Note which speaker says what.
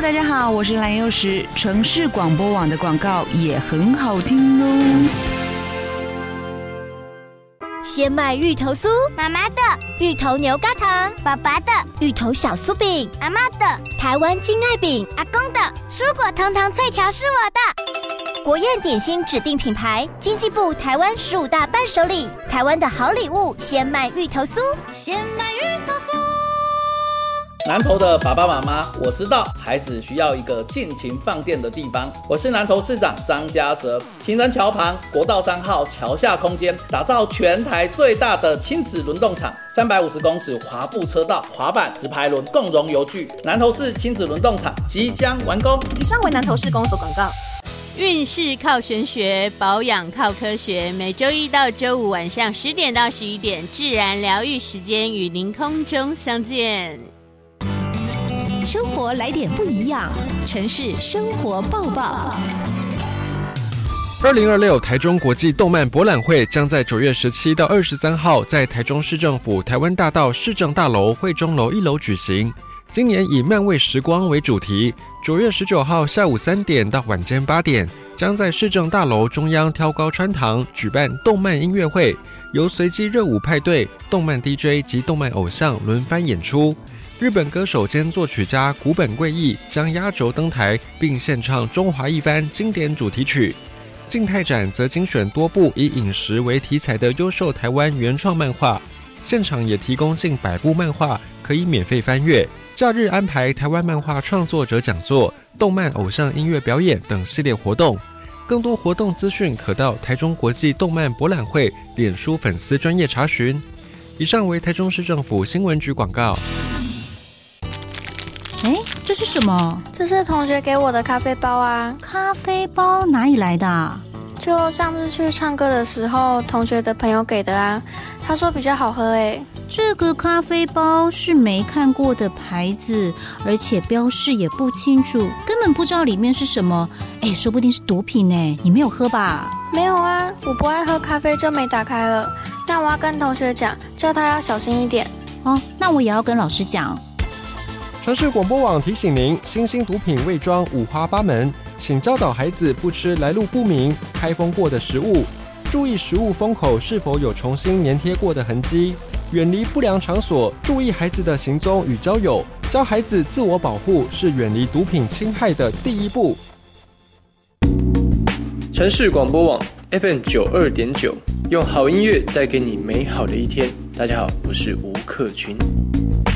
Speaker 1: 大家好，我是蓝幼时。城市广播网的广告也很好听哦。
Speaker 2: 鲜麦芋头酥，
Speaker 3: 妈妈的；
Speaker 2: 芋头牛轧糖，
Speaker 3: 爸爸的；
Speaker 2: 芋头小酥饼，
Speaker 3: 阿嬷的；
Speaker 2: 台湾金爱饼，
Speaker 3: 阿公的；蔬果糖糖脆条是我的。
Speaker 2: 国宴点心指定品牌，经济部台湾15大伴手礼，台湾的好礼物，鲜麦芋头酥，
Speaker 3: 鲜麦芋头酥。
Speaker 4: 南投的爸爸妈妈，我知道孩子需要一个尽情放电的地方。我是南投市长张家哲，情人桥旁国道3号桥下空间，打造全台最大的亲子轮动场，350公尺滑步车道、滑板、直排轮共融游具。南投市亲子轮动场即将完工。
Speaker 5: 以上为南投市公所广告。
Speaker 6: 运势靠玄学，保养靠科学。每周一到周五晚上10点到11点，自然疗愈时间与您空中相见。
Speaker 7: 生活来点不一样，城市生活报报。
Speaker 8: 2026台中国际动漫博览会将在9月17到23号在台中市政府台湾大道市政大楼会中楼1楼举行。今年以漫味时光为主题，9月19号下午3点到晚间8点，将在市政大楼中央挑高穿堂举办动漫音乐会，由随机热舞派对、动漫 DJ 及动漫偶像轮番演出。日本歌手兼作曲家古本贵义将压轴登台，并献唱中华一番经典主题曲。静态展则精选多部以饮食为题材的优秀台湾原创漫画，现场也提供近100部漫画可以免费翻阅。假日安排台湾漫画创作者讲座、动漫偶像音乐表演等系列活动。更多活动资讯可到台中国际动漫博览会脸书粉丝专页查询。以上为台中市政府新闻局广告。
Speaker 9: 哎，这是什么？
Speaker 10: 这是同学给我的咖啡包啊。
Speaker 9: 咖啡包哪里来的啊？
Speaker 10: 就上次去唱歌的时候，同学的朋友给的啊。他说比较好喝诶。
Speaker 9: 这个咖啡包是没看过的牌子，而且标示也不清楚，根本不知道里面是什么。哎，说不定是毒品呢。你没有喝吧？
Speaker 10: 没有啊，我不爱喝咖啡就没打开了。那我要跟同学讲，叫他要小心一点。
Speaker 9: 哦，那我也要跟老师讲。
Speaker 8: 城市广播网提醒您，新兴毒品伪装五花八门，请教导孩子不吃来路不明、开封过的食物，注意食物封口是否有重新粘贴过的痕迹，远离不良场所，注意孩子的行踪与交友，教孩子自我保护是远离毒品侵害的第一步。
Speaker 11: 城市广播网 FM92.9，用好音乐带给你美好的一天。大家好，我是吴克群。